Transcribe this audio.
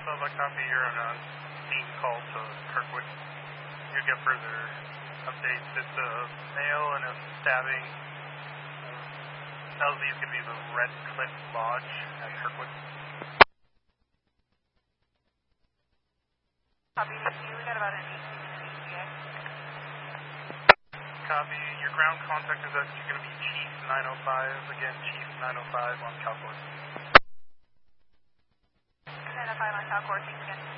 Nova, copy. You're on a team call to Kirkwood. You'll get further updates. It's a male and a stabbing. LZ is going to be the Red Cliff Lodge at Kirkwood. Copy. We got about an 18 ETA. Copy. Your ground contact is actually going to be Chief 905. Again, Chief 905 on Calcourse. 905 on Calcourse. Thanks again.